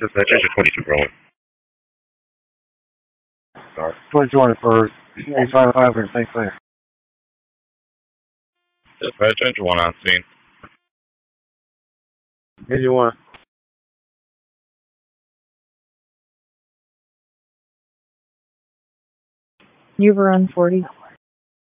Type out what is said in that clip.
Dispatcher to 22 Berlin. Sorry. 22 for 855 in St. Clair. Dispatcher to 1 on scene. Engine 1. You've run 40.